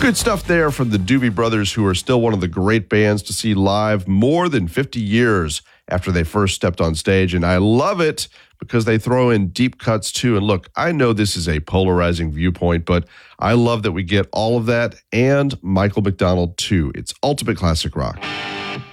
Good stuff there from the Doobie Brothers, who are still one of the great bands to see live more than 50 years after they first stepped on stage. And I love it because they throw in deep cuts too. And look, I know this is a polarizing viewpoint, but I love that we get all of that and Michael McDonald too. It's ultimate classic rock.